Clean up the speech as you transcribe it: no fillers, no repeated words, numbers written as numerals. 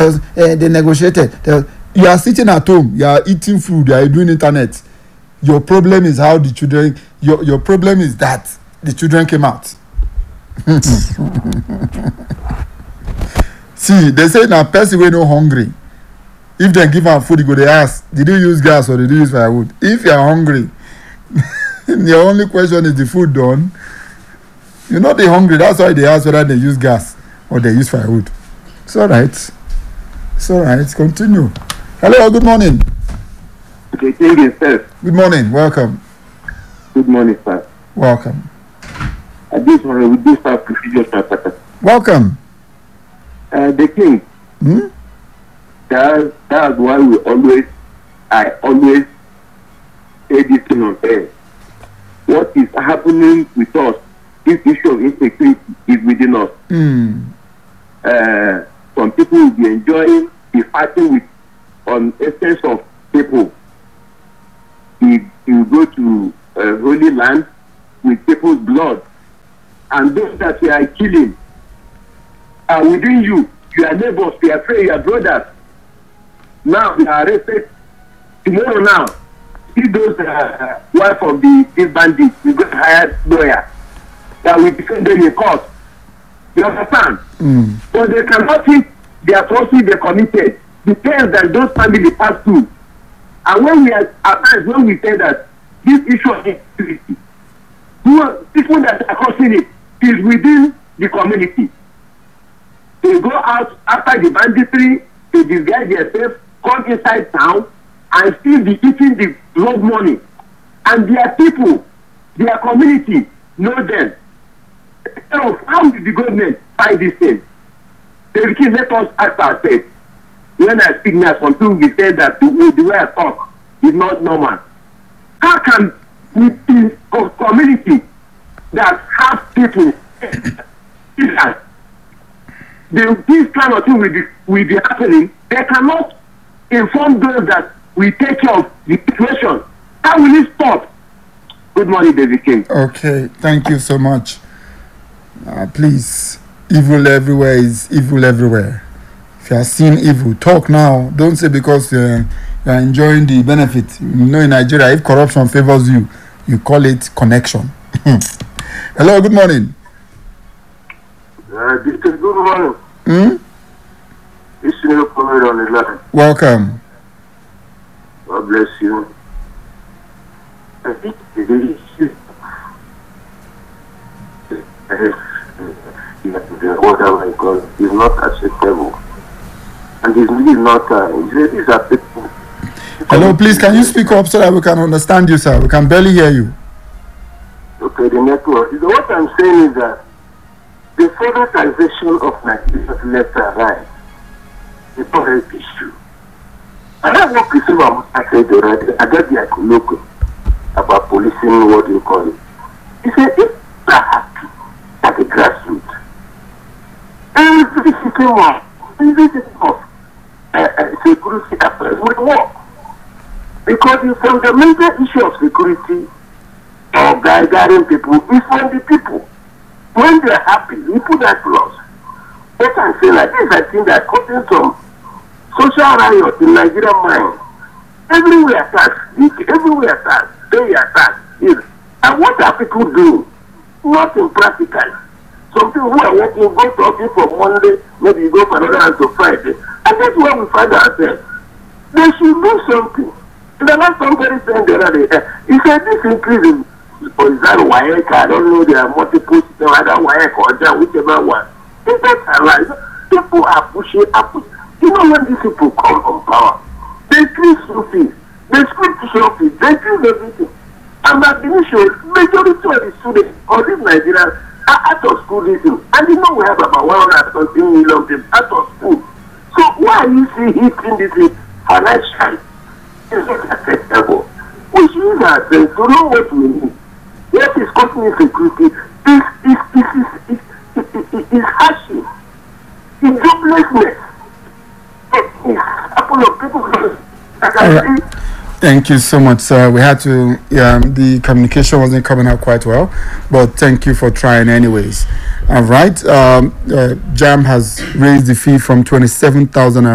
they negotiated. You are sitting at home, you are eating food, you are doing internet. Your problem is how the children. Your problem is that the children came out. See, they say na person wey no hungry. If they give am food, you go dey ask, did you use gas or did you use firewood? If you are hungry, your only question is the food done. You're not hungry. That's why they ask whether they use gas or they use firewood. It's all right. It's all right. Continue. Hello. Good morning. Okay, thank you, sir. Good morning. Welcome. Good morning, sir. Welcome. I just want to do some procedures, sir. Welcome. The king. That's why I always say this thing on air. What is happening with us, this issue of insecurity is within us. Some people will be enjoying the fighting with on essence of people. You go to Holy Land with people's blood, and those that you are killing are within you. You are neighbors, you are friends, you are brothers. Now they are arrested. Tomorrow now, see those wife of these bandits, we got hired lawyer that will defend them in court. You understand? But they cannot think the atrocity they committed, the pains that those families pass through. And when we are at times when we say that this issue of insecurity, people that are causing it is within the community. They go out after the banditry, they disguise themselves, come inside town, and still be eating the blood money. And their people, their community, know them. So how did the government fight this thing? They can let us ask ourselves. When I speak now, some people will say that the way I talk is not normal. How can within a community that has people this kind of thing will be happening, they cannot inform those that we take care of the situation. How will it stop? Good morning, David King. Okay, thank you so much. Please, evil everywhere is evil everywhere. If you are seeing evil, talk now. Don't say because you are enjoying the benefit. You know, in Nigeria, if corruption favors you, you call it connection. Hello, good morning. Good morning. This is your comment on the line. Welcome. God bless you. I think the issue whatever I call is not acceptable. And it's really not, these are people. Hello, please, can you speak up so that we can understand you, sir? We can barely hear you. Okay, the network. What I'm saying is that the federalization of Nigeria's left and right is a current issue. And I work with someone I said already, I got the Akuloko about policing, what do you call it. He said, if they are happy at the grassroots, every came up, security affairs would work. Because the fundamental issue of security or guiding people is from the people. When they're happy, we put that loss. What I'm saying like this, I think that causing some social riot in Nigerian mind. Everywhere tax, they attack. And what are people doing? Nothing practical. Some people who are working, go to office from Monday, maybe you go for another one to Friday. And that's where we find ourselves. They should do something. The last somebody said the other day, he said this increase in, or is that WAEC? I don't know, there are multiple systems, either WAEC or JAM, whichever one. Is that right? People are pushing. You know when these people come on power, they increase school fees, they increase tuition fees, they increase everything. And at the initial, majority of the students or these Nigerians are out of school this year. And you know we have about 100 million people out of school. So why are you seeing hitting this financial? It's not acceptable. We should use ourselves to know what we need. What is causing insecurity is hardship, is joblessness. Thank you so much, sir. We had to, the communication wasn't coming out quite well, but thank you for trying anyways. All right. JAM has raised the fee from 27,000